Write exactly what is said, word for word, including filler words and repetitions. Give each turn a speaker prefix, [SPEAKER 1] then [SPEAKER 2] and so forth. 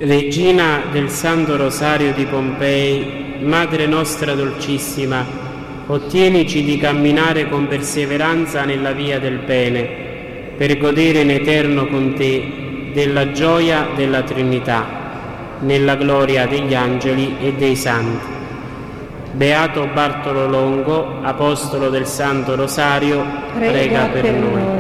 [SPEAKER 1] Regina del Santo Rosario di Pompei, Madre nostra dolcissima, ottienici di camminare con perseveranza nella via del bene, per godere in eterno con te della gioia della Trinità, nella gloria degli angeli e dei santi. Beato Bartolo Longo, apostolo del Santo Rosario, prega, prega per noi. noi.